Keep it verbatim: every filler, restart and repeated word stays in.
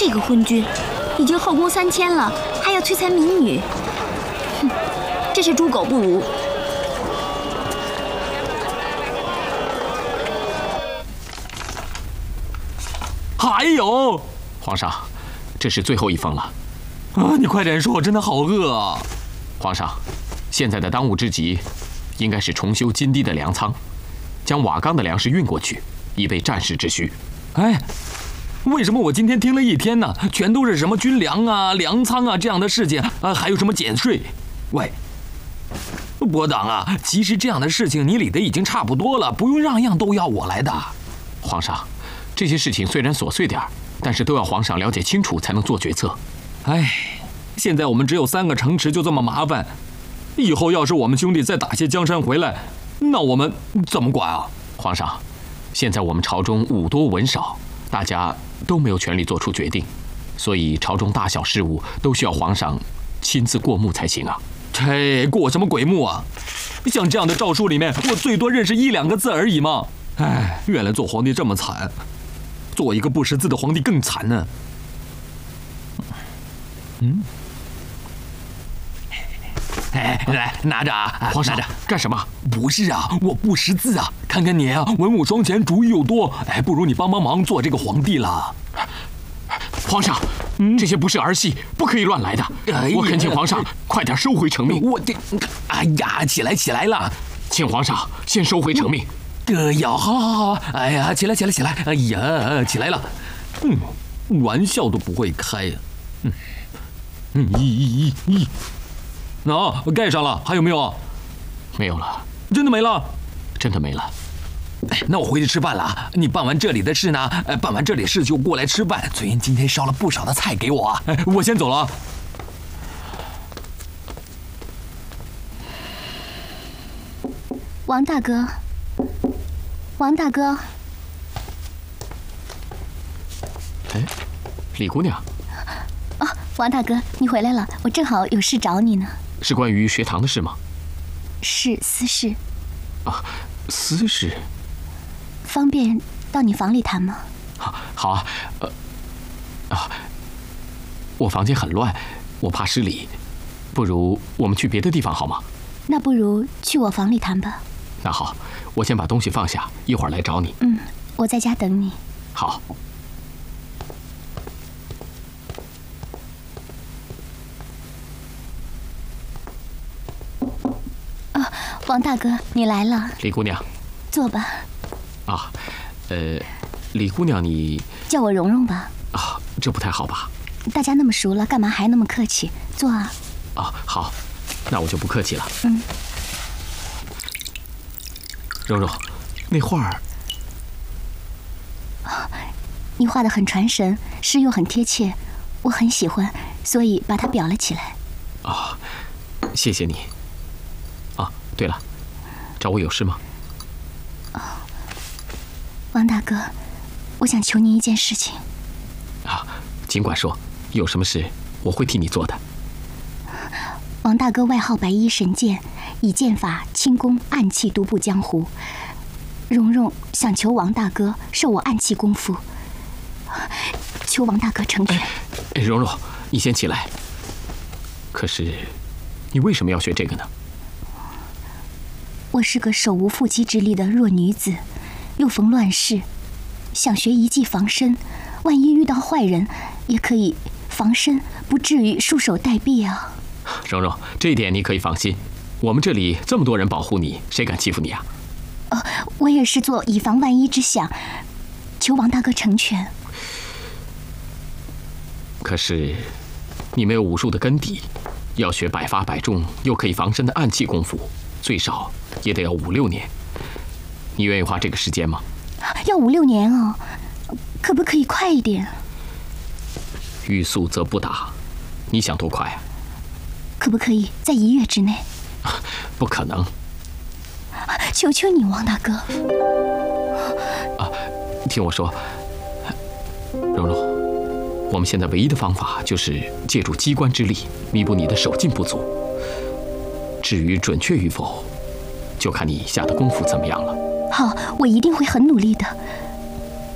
这个昏君，已经后宫三千了，还要摧残民女，哼，真是猪狗不如。 还有， 皇上，这是最后一封了。 啊，你快点说，我真的好饿啊！ 皇上，现在的当务之急，应该是重修金堤的粮仓，将瓦岗的粮食运过去，以备战事之需。 哎，为什么我今天听了一天呢，全都是什么军粮啊、粮仓啊这样的事情啊，还有什么减税？喂，伯党啊，其实这样的事情你理得已经差不多了，不用样样都要我来的。 皇上，这些事情虽然琐碎点儿，但是都要皇上了解清楚才能做决策。 哎，现在我们只有三个城池，就这么麻烦。以后要是我们兄弟再打些江山回来，那我们怎么管啊？ 皇上，现在我们朝中武多文少，大家都没有权利做出决定，所以朝中大小事务都需要皇上亲自过目才行啊。 切，过什么鬼目啊？像这样的诏书里面，我最多认识一两个字而已嘛。哎，原来做皇帝这么惨，做一个不识字的皇帝更惨呢。嗯，哎，来拿着啊！ 皇上， 拿着干什么？ 不是啊，我不识字啊。看看你啊，文武双全，主意又多，哎，不如你帮帮忙做这个皇帝了。 皇上，嗯、这些不是儿戏，不可以乱来的。哎、我恳请皇上快点收回成命。 我这，哎呀，起来起来了， 请皇上先收回成命。 呃呀，好好好，哎呀，起来起来起来，哎呀，起来了。嗯，玩笑都不会开呀。嗯。嗯，咦咦咦咦，那盖上了，还有没有？ 没有了， 真的没了， 真的没了。 哎，那我回去吃饭了啊！你办完这里的事呢？哎，办完这里事就过来吃饭。翠英今天烧了不少的菜给我啊！哎，我先走了。 王大哥，王大哥， 哎，李姑娘。 哦，王大哥，你回来了，我正好有事找你呢。 是关于学堂的事吗？ 是私事。 啊，私事。 方便到你房里谈吗？ 好，好啊。呃，啊，我房间很乱，我怕失礼，不如我们去别的地方好吗？ 那不如去我房里谈吧。 那好，我先把东西放下，一会儿来找你。 嗯，我在家等你。 好。 王大哥，你来了。 李姑娘， 坐吧。 啊，呃，李姑娘你叫我蓉蓉吧。 啊，这不太好吧？ 大家那么熟了，干嘛还那么客气？坐啊。 啊，好，那我就不客气了。 嗯。 蓉蓉，那画儿， 哦，你画得很传神，诗又很贴切，我很喜欢，所以把它裱了起来。 啊，谢谢你。啊，对了，找我有事吗？ 哦，王大哥，我想求您一件事情。 啊，尽管说，有什么事我会替你做的。 王大哥外号白衣神剑，以剑法轻功暗器独步江湖。蓉蓉想求王大哥授我暗器功夫，求王大哥成全。 哎，蓉蓉，你先起来。可是，你为什么要学这个呢？ 我是个手无缚鸡之力的弱女子，又逢乱世，想学一技防身，万一遇到坏人，也可以防身，不至于束手待毙啊。 蓉蓉，这一点你可以放心，我们这里这么多人保护你，谁敢欺负你啊？ 哦，我也是做以防万一之想，求王大哥成全。 可是，你没有武术的根底，要学百发百中又可以防身的暗器功夫，最少也得要五六年。你愿意花这个时间吗？ 要五六年哦，可不可以快一点？ 欲速则不达，你想多快啊？ 可不可以在一月之内？ 不可能。 求求你，王大哥。 啊，听我说，蓉蓉，我们现在唯一的方法就是借助机关之力弥补你的手劲不足。至于准确与否，就看你下的功夫怎么样了。 好，我一定会很努力的。